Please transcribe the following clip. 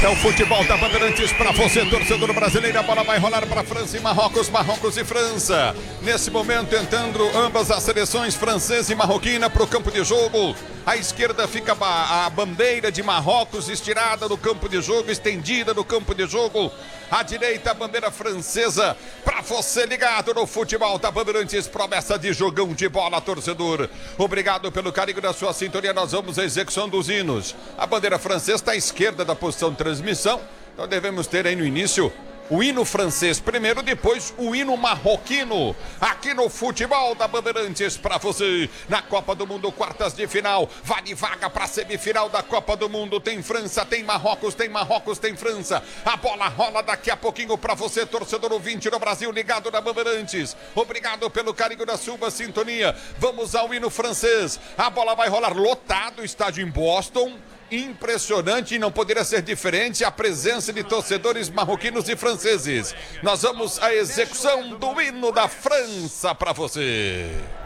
É o futebol da Bandeirantes para você, torcedor brasileiro. A bola vai rolar para França e Marrocos, Marrocos e França. Nesse momento, entrando ambas as seleções, francesa e marroquina, para o campo de jogo. À esquerda fica a bandeira de Marrocos estirada no campo de jogo, estendida no campo de jogo. À direita, a bandeira francesa. Para você ligado no futebol da Bandeirantes, promessa de jogão de bola, torcedor. Obrigado pelo carinho da sua sintonia. Nós vamos à execução dos hinos. A bandeira francesa está à esquerda da posição de transmissão. Então devemos ter aí no início o hino francês primeiro, depois o hino marroquino. Aqui no futebol da Bandeirantes para você. Na Copa do Mundo, quartas de final. Vale vaga para a semifinal da Copa do Mundo. Tem França, tem Marrocos, tem França. A bola rola daqui a pouquinho para você, torcedor ouvinte do Brasil, ligado na Bandeirantes. Obrigado pelo carinho da sua sintonia. Vamos ao hino francês. A bola vai rolar lotado, estádio em Boston. Impressionante, e não poderia ser diferente a presença de torcedores marroquinos e franceses. Nós vamos à execução do hino da França para você.